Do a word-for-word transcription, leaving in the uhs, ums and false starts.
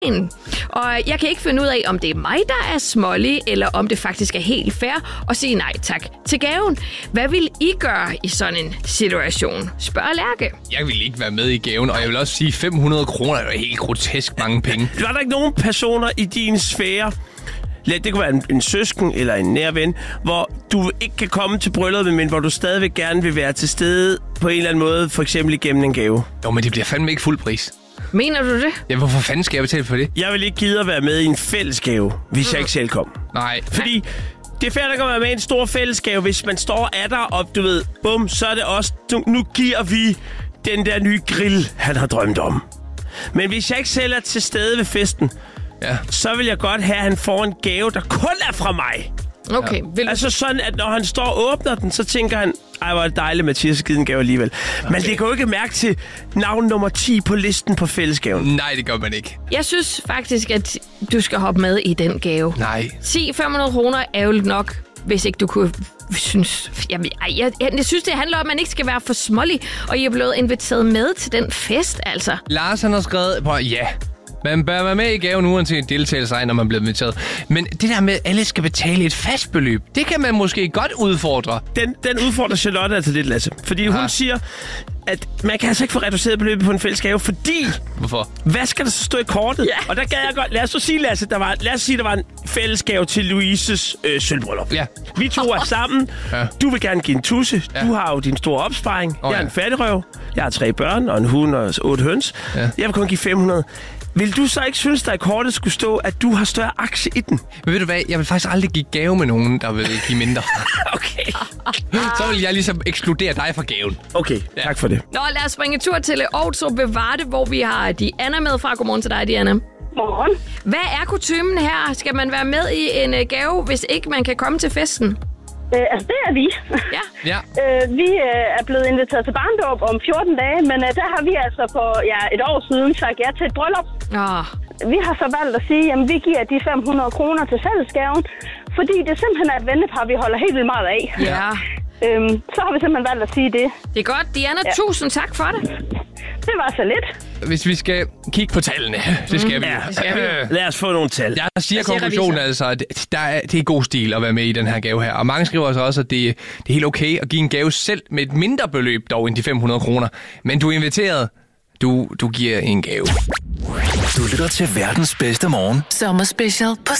Og jeg kan ikke finde ud af, om det er mig, der er smålig, eller om det faktisk er helt fair at sige nej tak til gaven. Hvad vil I gøre i sådan en situation? Spørger Lærke. Jeg vil ikke være med i gaven, og jeg vil også sige, fem hundrede kroner er jo helt grotesk mange penge. Var der ikke nogen personer i din sfære, det kunne være en, en søsken eller en nær ven, hvor du ikke kan komme til brylluppet, men hvor du stadigvæk gerne vil være til stede på en eller anden måde, for eksempel igennem en gave? Jo, men det bliver fandme ikke fuld pris. Mener du det? Ja, hvorfor fanden skal jeg betale for det? Jeg vil ikke gide at være med i en fællesgave, hvis mm. jeg ikke selv kom. Nej. Fordi det er fair, at være med i en stor fællesgave, hvis man står af dig, og du ved, bum, så er det også, nu, nu giver vi den der nye grill, han har drømt om. Men hvis jeg ikke selv er til stede ved festen, ja. så vil jeg godt have, at han får en gave, der kun er fra mig. Okay. Ja. Vil du... Altså sådan, at når han står og åbner den, så tænker han, ej, hvor er det dejligt, Mathias har givet en gave alligevel. Okay. Men det kan jo ikke mærke til navn nummer ti på listen på fællesgaven. Nej, det gør man ikke. Jeg synes faktisk, at du skal hoppe med i den gave. Nej. Sig fem hundrede kroner er jo nok, hvis ikke du kunne synes... Jeg, jeg, jeg, jeg synes, det handler om, at man ikke skal være for smålig, og I er blevet inviteret med til den fest, altså. Lars, han har skrevet på, ja... Man bør være med i gaven uanset deltagelse, når man bliver inviteret. Men det der med, at alle skal betale et fast beløb, det kan man måske godt udfordre. Den, den udfordrer Charlotte altså lidt, Lasse. Fordi Aha. hun siger, at man kan altså ikke få reduceret beløbet på en fælles gave, fordi... Hvorfor? Hvad skal der så stå i kortet? Ja. Og der gad jeg godt... Lad os så sige, Lasse, der var, lad os sige, der var en fælles gave til Louises øh, sølvbryllup. Ja. Vi to er sammen. Ja. Du vil gerne give en tusse. Ja. Du har jo din store opsparing. Oh, jeg er ja. en fattigrøv. Jeg har tre børn og en hund og otte høns. Ja. Jeg vil kun give fem hundrede. Vil du så ikke synes, der i kortet skulle stå, at du har større aktie i den? Men ved du hvad, jeg vil faktisk aldrig give gave med nogen, der vil give mindre. Okay. Så vil jeg ligesom ekskludere dig fra gaven. Okay, ja. Tak for det. Nå, lad os springe tur til Aarhus ved Varde, hvor vi har Diana med fra. Godmorgen til dig, Diana. Godmorgen. Hvad er kutymen her? Skal man være med i en gave, hvis ikke man kan komme til festen? Øh, altså, det er vi. Ja. ja. øh, vi øh, er blevet inviteret til barndåb om fjorten dage, men øh, der har vi altså for ja, et år siden sagt ja til et bryllup. Oh. Vi har så valgt at sige, at vi giver de fem hundrede kroner til fællesgaven, fordi det simpelthen er et vennepar, vi holder helt vildt meget af. Ja. øhm, så har vi simpelthen valgt at sige det. Det er godt. Diana, ja. tusind tak for det. Det var så lidt. Hvis vi skal kigge på tallene, det skal vi. Ja, det skal vi. Lad os få nogle tal. Jeg siger konklusionen altså, at der er, det er god stil at være med i den her gave her. Og mange skriver så også, at det, det er helt okay at give en gave selv med et mindre beløb dog end de fem hundrede kroner. Men du er inviteret. Du, du giver en gave. Du lytter til verdens bedste morgen. Sommerspecial på